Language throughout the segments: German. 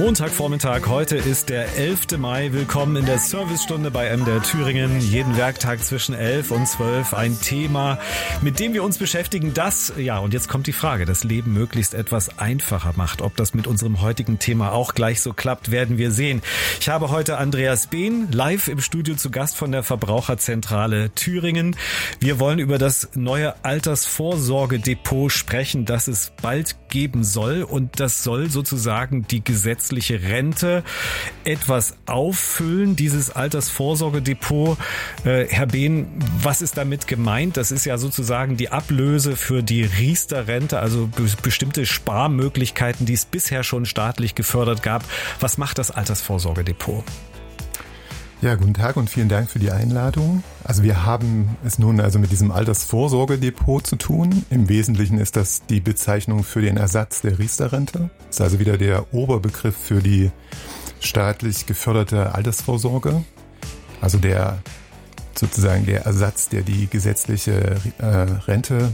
Montagvormittag, heute ist der 11. Mai. Willkommen in der Servicestunde bei MDR Thüringen. Jeden Werktag zwischen 11 und 12 ein Thema, mit dem wir uns beschäftigen, das, ja, und jetzt kommt die Frage, das Leben möglichst etwas einfacher macht. Ob das mit unserem heutigen Thema auch gleich so klappt, werden wir sehen. Ich habe heute Andreas Behn live im Studio zu Gast von der Verbraucherzentrale Thüringen. Wir wollen über das neue Altersvorsorgedepot sprechen, das es bald geben soll, und das soll sozusagen die gesetzliche Rente etwas auffüllen, dieses Altersvorsorgedepot. Herr Behn, was ist damit gemeint? Das ist ja sozusagen die Ablöse für die Riester-Rente, also bestimmte Sparmöglichkeiten, die es bisher schon staatlich gefördert gab. Was macht das Altersvorsorgedepot? Ja, guten Tag und vielen Dank für die Einladung. Also wir haben es nun also mit diesem Altersvorsorgedepot zu tun. Im Wesentlichen ist das die Bezeichnung für den Ersatz der Riester-Rente. Das ist also wieder der Oberbegriff für die staatlich geförderte Altersvorsorge. Also sozusagen der Ersatz, der die gesetzliche Rente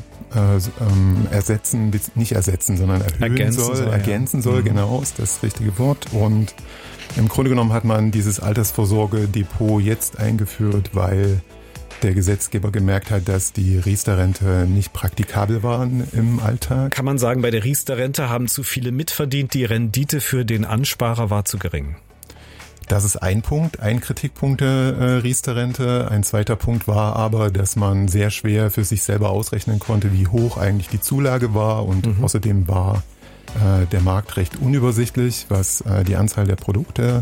ergänzen soll, genau, ist das richtige Wort. Und im Grunde genommen hat man dieses Altersvorsorgedepot jetzt eingeführt, weil der Gesetzgeber gemerkt hat, dass die Riester-Rente nicht praktikabel waren im Alltag. Kann man sagen, bei der Riester-Rente haben zu viele mitverdient, die Rendite für den Ansparer war zu gering? Das ist ein Punkt, ein Kritikpunkt der Riester-Rente. Ein zweiter Punkt war aber, dass man sehr schwer für sich selber ausrechnen konnte, wie hoch eigentlich die Zulage war, und außerdem war der Markt recht unübersichtlich, was die Anzahl der Produkte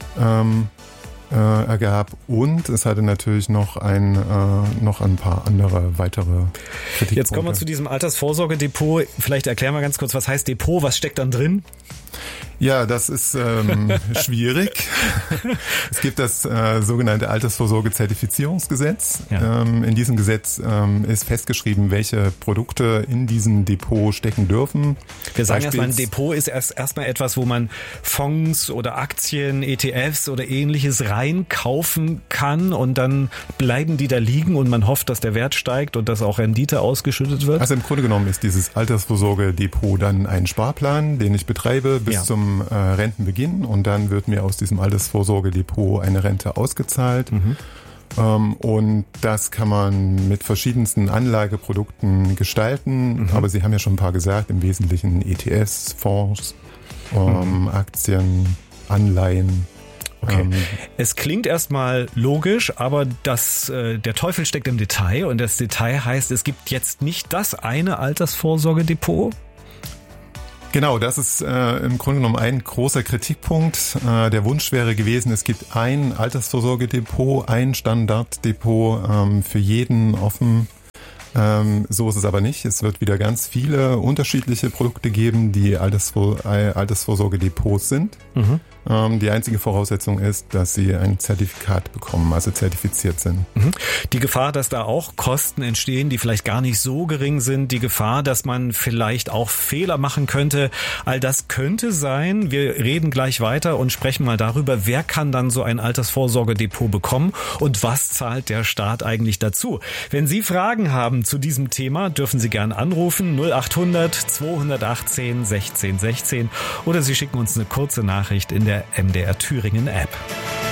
ergab, und es hatte natürlich noch ein paar andere weitere Kritikpunkte. Jetzt kommen wir zu diesem Altersvorsorgedepot. Vielleicht erklären wir ganz kurz, was heißt Depot, was steckt dann drin? Ja, das ist schwierig. Es gibt das sogenannte Altersvorsorge-Zertifizierungsgesetz. Ja. In diesem Gesetz ist festgeschrieben, welche Produkte in diesem Depot stecken dürfen. Wir sagen erstmal, ein Depot ist erstmal etwas, wo man Fonds oder Aktien, ETFs oder ähnliches reinkaufen kann, und dann bleiben die da liegen und man hofft, dass der Wert steigt und dass auch Rendite ausgeschüttet wird. Also im Grunde genommen ist dieses Altersvorsorgedepot dann ein Sparplan, den ich betreibe bis zum Rentenbeginn, und dann wird mir aus diesem Altersvorsorgedepot eine Rente ausgezahlt. Und das kann man mit verschiedensten Anlageprodukten gestalten, aber Sie haben ja schon ein paar gesagt, im Wesentlichen ETFs, Fonds, Aktien, Anleihen. Okay. Es klingt erstmal logisch, aber der Teufel steckt im Detail, und das Detail heißt, es gibt jetzt nicht das eine Altersvorsorgedepot. Genau, das ist im Grunde genommen ein großer Kritikpunkt. Der Wunsch wäre gewesen, es gibt ein Altersvorsorgedepot, ein Standarddepot für jeden offen. So ist es aber nicht. Es wird wieder ganz viele unterschiedliche Produkte geben, die Altersvorsorgedepots sind. Die einzige Voraussetzung ist, dass sie ein Zertifikat bekommen, also zertifiziert sind. Die Gefahr, dass da auch Kosten entstehen, die vielleicht gar nicht so gering sind, die Gefahr, dass man vielleicht auch Fehler machen könnte, all das könnte sein. Wir reden gleich weiter und sprechen mal darüber, wer kann dann so ein Altersvorsorgedepot bekommen und was zahlt der Staat eigentlich dazu. Wenn Sie Fragen haben zu diesem Thema, dürfen Sie gerne anrufen, 0800 218 16 16, oder Sie schicken uns eine kurze Nachricht in der MDR Thüringen App.